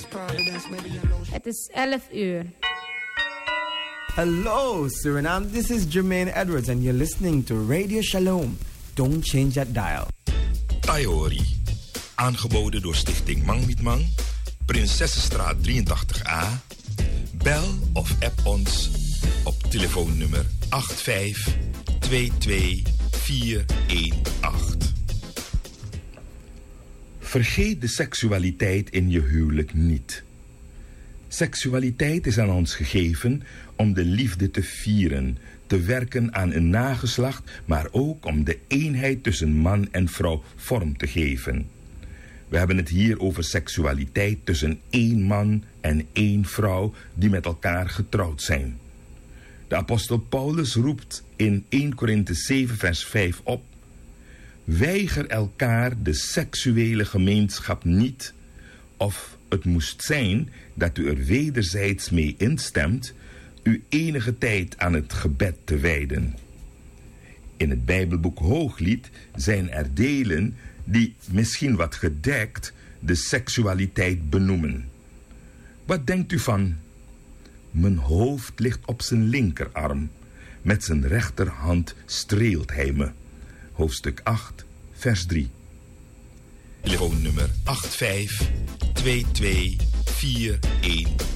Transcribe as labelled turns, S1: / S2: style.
S1: Het is 11 uur.
S2: Hello, Suriname. This is Jermaine Edwards and you're listening to Radio Shalom. Don't change that dial.
S3: Taiori. Aangeboden door Stichting Mang Niet Mang. Prinsessenstraat 83A. Bel of app ons op telefoonnummer 8522418. Vergeet de seksualiteit in je huwelijk niet. Seksualiteit is aan ons gegeven om de liefde te vieren, te werken aan een nageslacht, maar ook om de eenheid tussen man en vrouw vorm te geven. We hebben het hier over seksualiteit tussen één man en één vrouw die met elkaar getrouwd zijn. De apostel Paulus roept in 1 Korinthe 7 vers 5 op: weiger elkaar de seksuele gemeenschap niet, of het moest zijn dat u er wederzijds mee instemt u enige tijd aan het gebed te wijden. In het Bijbelboek Hooglied zijn er delen die misschien wat gedekt de seksualiteit benoemen. Wat denkt u van: mijn hoofd ligt op zijn linkerarm, met zijn rechterhand streelt hij me. Hoofdstuk 8, vers 3. Telefoonnummer 8522418.